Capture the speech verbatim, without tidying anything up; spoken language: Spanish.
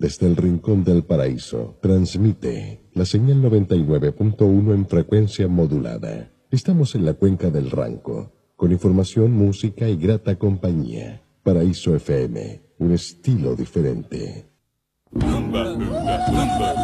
Desde el rincón del paraíso, transmite la señal noventa y nueve punto uno en frecuencia modulada. Estamos en la cuenca del Ranco, con información, música y grata compañía. Paraíso F M, un estilo diferente.